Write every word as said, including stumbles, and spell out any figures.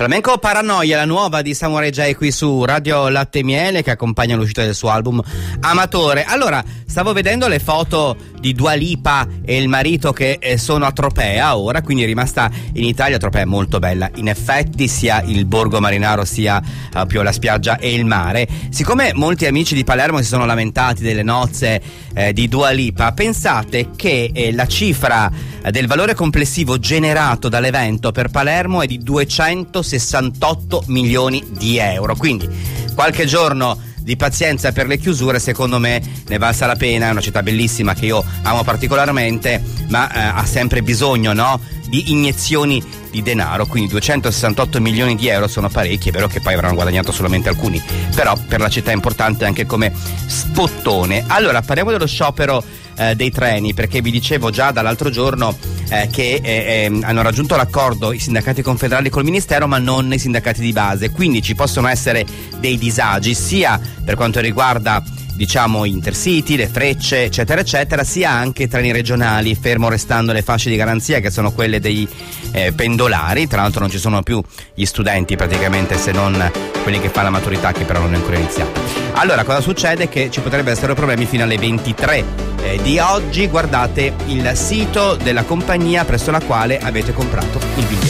Flamenco Paranoia, la nuova di Samurai J qui su Radio Latte e Miele, che accompagna l'uscita del suo album Amatore. Allora, stavo vedendo le foto di Dua Lipa e il marito che eh, sono a Tropea ora, quindi è rimasta in Italia. Tropea è molto bella, in effetti, sia il borgo marinaro sia uh, più la spiaggia e il mare. Siccome molti amici di Palermo si sono lamentati delle nozze eh, di Dua Lipa, pensate che eh, la cifra eh, del valore complessivo generato dall'evento per Palermo è di duecentosessantotto milioni di euro, quindi qualche giorno di pazienza per le chiusure secondo me ne valsa la pena. È una città bellissima che io amo particolarmente, ma eh, ha sempre bisogno, no, di iniezioni di denaro, quindi duecentosessantotto milioni di euro sono parecchi. È vero che poi avranno guadagnato solamente alcuni, però per la città è importante anche come spottone. Allora, parliamo dello sciopero eh, dei treni, perché vi dicevo già dall'altro giorno eh, che eh, eh, hanno raggiunto l'accordo i sindacati confederali col ministero, ma non i sindacati di base, quindi ci possono essere dei disagi sia per quanto riguarda, diciamo, Intercity, le Frecce, eccetera eccetera, sia anche treni regionali, fermo restando le fasce di garanzia che sono quelle dei eh, pendolari. Tra l'altro non ci sono più gli studenti praticamente, se non quelli che fanno la maturità, che però non è ancora iniziata. Allora, cosa succede? Che ci potrebbero essere problemi fino alle ventitré eh, di oggi. Guardate il sito della compagnia presso la quale avete comprato il biglietto.